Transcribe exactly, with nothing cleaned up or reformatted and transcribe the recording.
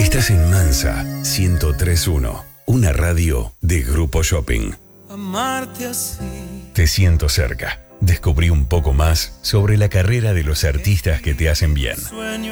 Estás en Mansa ciento tres punto uno, una radio de Grupo Shopping. Amarte así. Te siento cerca. Descubrí un poco más sobre la carrera de los artistas que te hacen bien.